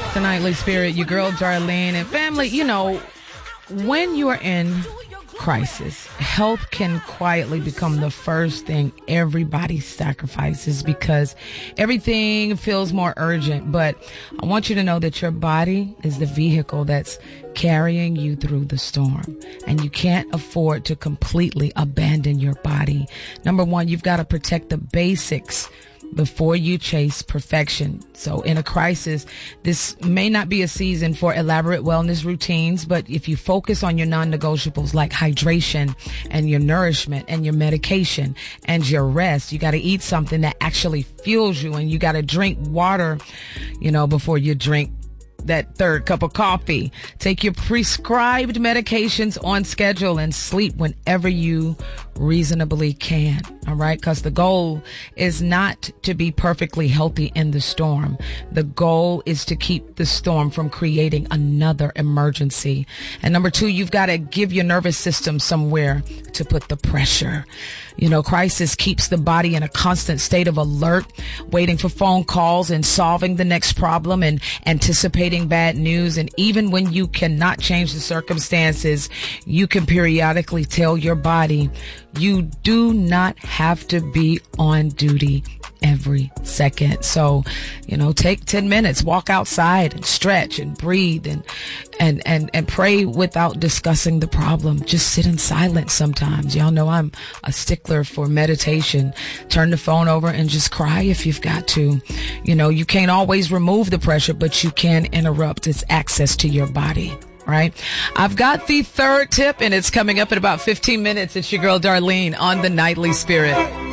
The Nightly Spirit, your girl Darlene, and family. You know, when you are in crisis, health can quietly become the first thing everybody sacrifices because everything feels more urgent. But I want you to know that your body is the vehicle that's carrying you through the storm, and you can't afford to completely abandon your body. Number one, you've got to protect the basics before you chase perfection. So in a crisis, this may not be a season for elaborate wellness routines, but if you focus on your non-negotiables like hydration and your nourishment and your medication and your rest, you got to eat something that actually fuels you, and you got to drink water, you know, before you drink that third cup of coffee. Take your prescribed medications on schedule and sleep whenever you reasonably can. All right. Because the goal is not to be perfectly healthy in the storm. The goal is to keep the storm from creating another emergency. And number two, you've got to give your nervous system somewhere to put the pressure. You know, crisis keeps the body in a constant state of alert, waiting for phone calls and solving the next problem and anticipating bad news. And even when you cannot change the circumstances, you can periodically tell your body, you do not have to be on duty every second. So, you know, take 10 minutes, walk outside and stretch and breathe and pray without discussing the problem. Just sit in silence sometimes. Y'all know I'm a stickler for meditation. Turn the phone over and just cry if you've got to. You know, you can't always remove the pressure, but you can interrupt its access to your body. Right. I've got the third tip, and it's coming up in about 15 minutes. It's your girl Darlene on the Nightly Spirit.